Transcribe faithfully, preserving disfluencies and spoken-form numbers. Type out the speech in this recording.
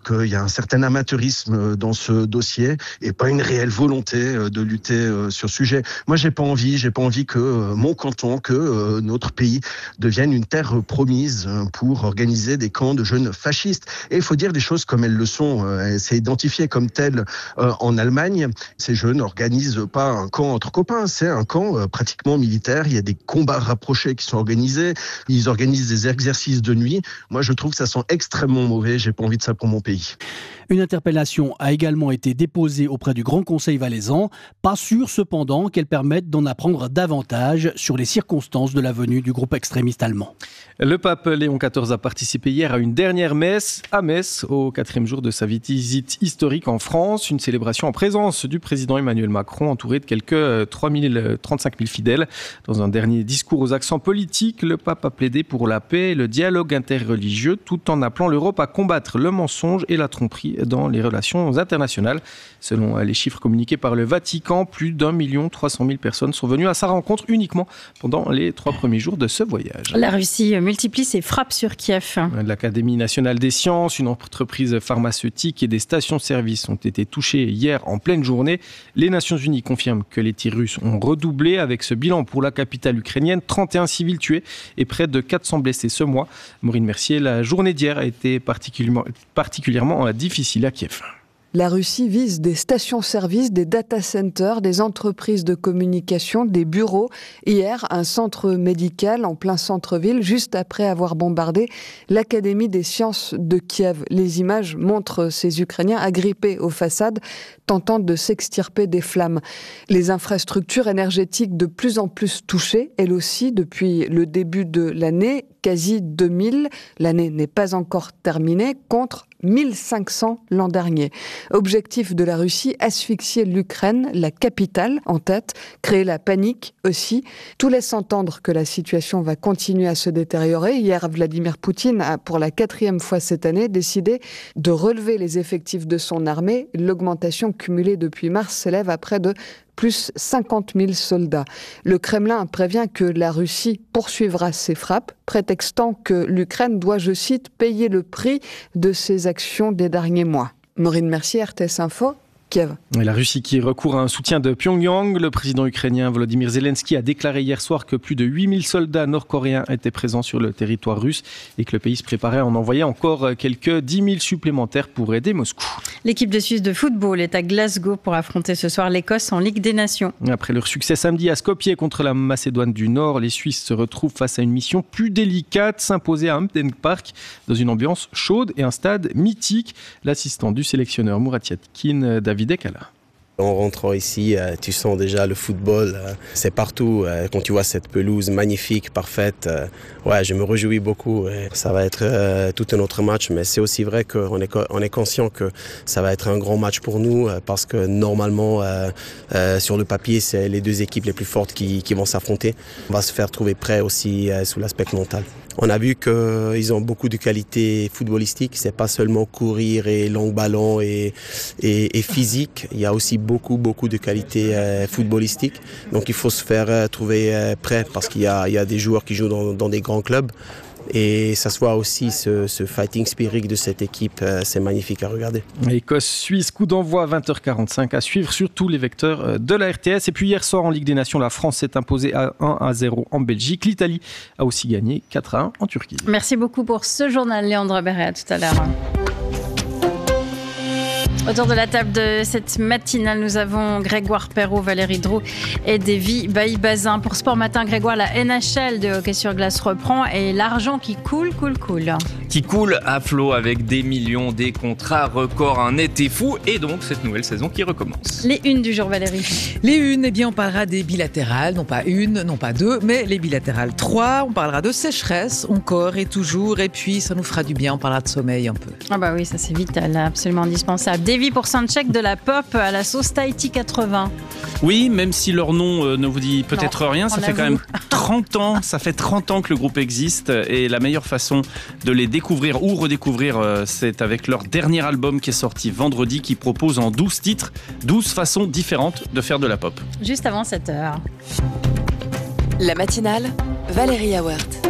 qu'il y a un certain amateurisme dans ce dossier et pas une réelle volonté de lutter sur ce sujet. Moi, j'ai pas envie, j'ai pas envie que mon canton, que notre pays devienne une terre promise pour organiser des camps de jeunes fascistes. Et il faut dire des choses comme elles le sont. C'est identifié comme tel en Allemagne. Ces jeunes n'organisent pas un camp entre copains, c'est un camp pratiquement militaire. Il y a des combats rapprochés qui sont organisés. Ils organisent des exercices de nuit. Moi, je trouve que ça sent extrêmement mauvais. J'ai pas envie de ça pour mon pays. Une interpellation a également été déposée auprès du Grand Conseil valaisan. Pas sûr cependant qu'elle permette d'en apprendre davantage sur les circonstances de la venue du groupe extrémiste allemand. Le pape Léon quatorze a participé hier à une dernière messe à Metz, au quatrième jour de sa visite historique en France. Une célébration en présence du président Emmanuel Macron, entouré de quelques trois mille, trente-cinq mille fidèles. Dans un dernier discours aux accents politiques, le pape a plaidé pour la paix et le dialogue interreligieux, tout en appelant l'Europe à combattre le mensonge et la tromperie dans les relations internationales. Selon les chiffres communiqués par le Vatican, plus d'un million trois cent mille personnes sont venues à sa rencontre uniquement pendant les trois premiers jours de ce voyage. La Russie multiplie ses frappes sur Kiev. L'Académie nationale des sciences, une entreprise pharmaceutique et des stations-service ont été touchées hier en pleine journée. Les Nations Unies confirment que les tirs russes ont redoublé avec ce bilan pour la capitale ukrainienne. trente et un civils tués et près de quatre cents blessés ce mois. Maureen Mercier, la journée d'hier a été particulièrement, particulièrement difficile à Kiev. La Russie vise des stations-service, des data centers, des entreprises de communication, des bureaux. Hier, un centre médical en plein centre-ville, juste après avoir bombardé l'Académie des sciences de Kiev. Les images montrent ces Ukrainiens agrippés aux façades, tentant de s'extirper des flammes. Les infrastructures énergétiques de plus en plus touchées, elles aussi, depuis le début de l'année, quasi deux mille. L'année n'est pas encore terminée, contre mille cinq cents l'an dernier. Objectif de la Russie, asphyxier l'Ukraine, la capitale en tête, créer la panique aussi. Tout laisse entendre que la situation va continuer à se détériorer. Hier, Vladimir Poutine a, pour la quatrième fois cette année, décidé de relever les effectifs de son armée. L'augmentation cumulée depuis mars s'élève à près de plus cinquante mille soldats. Le Kremlin prévient que la Russie poursuivra ses frappes, prétextant que l'Ukraine doit, je cite, payer le prix de ses actions des derniers mois. Maureen Mercier, R T S Info, Kiev. Et la Russie qui recourt à un soutien de Pyongyang. Le président ukrainien Volodymyr Zelensky a déclaré hier soir que plus de huit mille soldats nord-coréens étaient présents sur le territoire russe et que le pays se préparait à en envoyer encore quelques dix mille supplémentaires pour aider Moscou. L'équipe de Suisse de football est à Glasgow pour affronter ce soir l'Écosse en Ligue des Nations. Après leur succès samedi à Skopje contre la Macédoine du Nord, les Suisses se retrouvent face à une mission plus délicate, s'imposer à Hampden Park dans une ambiance chaude et un stade mythique. L'assistant du sélectionneur Murat Yatkin, David Ekala. En rentrant ici, tu sens déjà le football, c'est partout. Quand tu vois cette pelouse magnifique, parfaite, ouais, je me réjouis beaucoup. Ça va être tout un autre match, mais c'est aussi vrai qu'on est, on est conscient que ça va être un grand match pour nous parce que normalement, sur le papier, c'est les deux équipes les plus fortes qui, qui vont s'affronter. On va se faire trouver prêt aussi sous l'aspect mental. On a vu qu'ils ont beaucoup de qualités footballistiques. C'est pas seulement courir et long ballon et, et, et physique. Il y a aussi beaucoup, beaucoup de qualités euh, footballistiques. Donc il faut se faire euh, trouver euh, prêt parce qu'il y a, il y a des joueurs qui jouent dans, dans des grands clubs. Et ça se voit aussi, ce, ce fighting spirit de cette équipe, euh, c'est magnifique à regarder. Écosse-Suisse, coup d'envoi vingt heures quarante-cinq à suivre sur tous les vecteurs de la R T S. Et puis hier soir en Ligue des Nations, la France s'est imposée à un à zéro en Belgique. L'Italie a aussi gagné quatre à un en Turquie. Merci beaucoup pour ce journal, Léandre Berret. À tout à l'heure. Autour de la table de cette matinale, nous avons Grégoire Perrault, Valérie Droux et Davy Bailly-Bazin. Pour Sport Matin, Grégoire, la N H L de hockey sur glace reprend et l'argent qui coule, coule, coule. Qui coule à flot avec des millions, des contrats records, un été fou et donc cette nouvelle saison qui recommence. Les unes du jour, Valérie. Les unes, eh bien on parlera des bilatérales, non pas une, non pas deux, mais les bilatérales trois. On parlera de sécheresse, encore et toujours, et puis ça nous fera du bien, on parlera de sommeil un peu. Ah bah oui, ça c'est vital, absolument indispensable. Davy pour soundcheck de la pop à la sauce Tahiti quatre-vingts. Oui, même si leur nom euh, ne vous dit peut-être non, rien, ça fait avoue. quand même trente ans, ça fait trente ans que le groupe existe et la meilleure façon de les découvrir ou redécouvrir, euh, c'est avec leur dernier album qui est sorti vendredi, qui propose en douze titres, douze façons différentes de faire de la pop. Juste avant sept heures. La matinale, Valérie Awert.